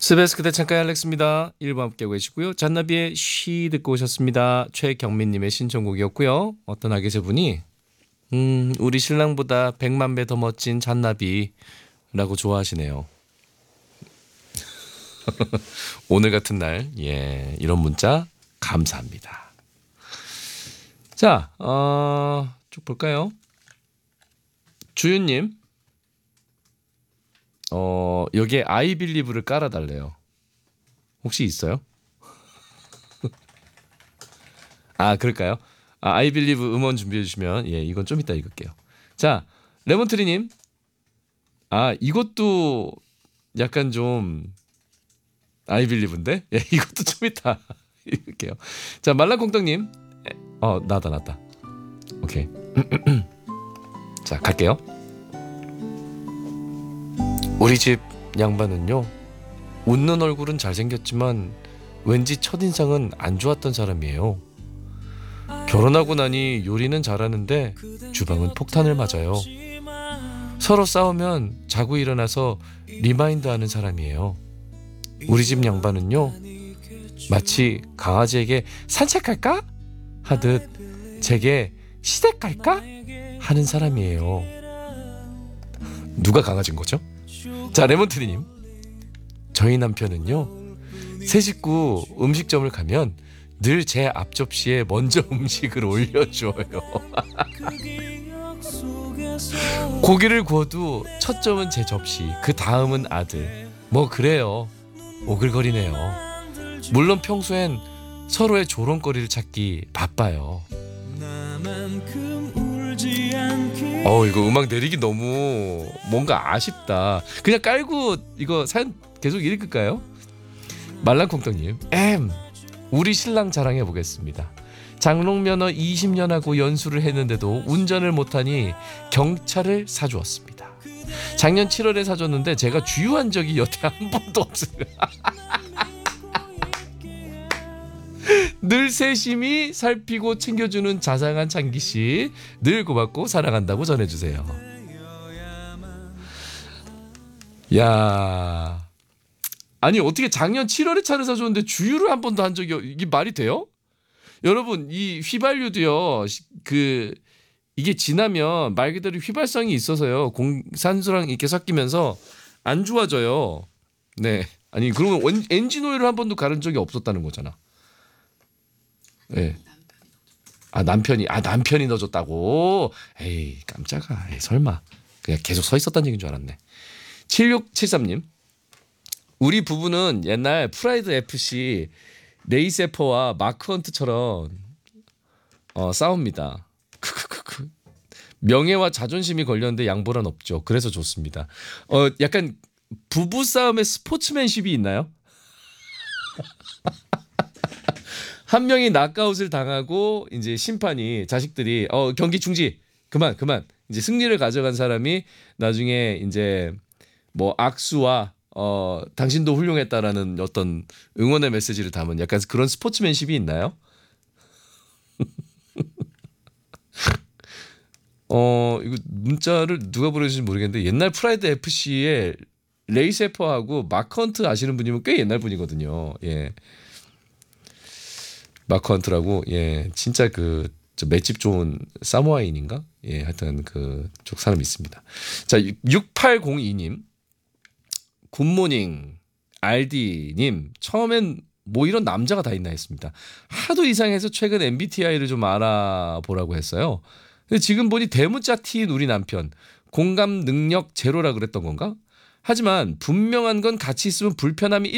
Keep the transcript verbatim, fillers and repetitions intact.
스베스크 대창가의 알렉스입니다. 일 부 함께 계시고요. 잔나비의 쉬 듣고 오셨습니다. 최경민님의 신청곡이었고요. 어떤 아계제분이 음, 우리 신랑보다 백만 배 더 멋진 잔나비라고 좋아하시네요. 오늘 같은 날, 예, 이런 문자 감사합니다. 자, 어, 쭉 볼까요? 주윤님, 어, 여기에 I believe를 깔아달래요. 혹시 있어요? 아, 그럴까요? 아, I believe 음원 준비해 주시면, 예, 이건 좀 이따 읽을게요. 자, 레몬트리님, 아, 이것도 약간 좀 I believe인데, 예, 이것도 좀 이따 읽을게요. 자, 말랑콩떡님, 어, 나다 나다. 오케이. 자, 갈게요. 우리 집 양반은요, 웃는 얼굴은 잘생겼지만 왠지 첫인상은 안 좋았던 사람이에요. 결혼하고 나니 요리는 잘하는데 주방은 폭탄을 맞아요. 서로 싸우면 자고 일어나서 리마인드하는 사람이에요. 우리 집 양반은요, 마치 강아지에게 산책할까? 하듯 제게 시댁 갈까? 하는 사람이에요. 누가 강아지인 거죠? 자, 레몬트리님, 저희 남편은요, 새 식구 음식점을 가면 늘 제 앞접시에 먼저 음식을 올려줘요. 고기를 구워도 첫 점은 제 접시, 그 다음은 아들. 뭐 그래요. 오글거리네요. 물론 평소엔 서로의 조롱거리를 찾기 바빠요. 어, 이거 음악 내리기 너무 뭔가 아쉽다. 그냥 깔고 이거 사연 계속 읽을까요? 말랑콩떡님, 엠 우리 신랑 자랑해 보겠습니다. 장롱면허 이십 년 하고 연수를 했는데도 운전을 못하니 경차를 사주었습니다. 작년 칠월에 사줬는데 제가 주유한 적이 여태 한 번도 없어요. 늘 세심히 살피고 챙겨주는 자상한 창기씨, 늘 고맙고 사랑한다고 전해주세요. 야, 아니 어떻게 작년 칠월에 차를 사줬는데 주유를 한 번도 한 적이, 이게 말이 돼요? 여러분, 이 휘발유도요, 그 이게 지나면 말 그대로 휘발성이 있어서요, 공산수랑 이렇게 섞이면서 안 좋아져요. 네, 아니 그러면 엔진 오일을 한 번도 갈은 적이 없었다는 거잖아. 네. 아, 남편이 아 남편이 넣어줬다고. 에이, 깜짝아. 에이, 설마 그냥 계속 서 있었다는 얘기인 줄 알았네. 칠육칠삼님, 우리 부부는 옛날 프라이드 에프씨 레이세퍼와 마크 헌트처럼 어, 싸웁니다. 크크크크. 명예와 자존심이 걸렸는데 양보란 없죠. 그래서 좋습니다. 어, 약간 부부 싸움에 스포츠맨십이 있나요? 한 명이 낙아웃을 당하고 이제 심판이, 자식들이 어 경기 중지, 그만 그만, 이제 승리를 가져간 사람이 나중에 이제 뭐 악수와 어 당신도 훌륭했다라는 어떤 응원의 메시지를 담은 약간 그런 스포츠맨십이 있나요? 어 이거 문자를 누가 보내주신지 모르겠는데, 옛날 프라이드 에프씨의 레이세퍼하고 마크 헌트 아시는 분이면 꽤 옛날 분이거든요. 예. 마크 헌트라고, 예, 진짜 그 맷집 좋은 사모아인인가? 예, 하여튼 그쪽 사람이 있습니다. 자, 육팔공이님, 굿모닝 알디님, 처음엔 뭐 이런 남자가 다 있나 했습니다. 하도 이상해서 최근 엠비티아이를 좀 알아보라고 했어요. 근데 지금 보니 대문자 T인 우리 남편, 공감 능력 제로라 그랬던 건가? 하지만 분명한 건 같이 있으면 불편함이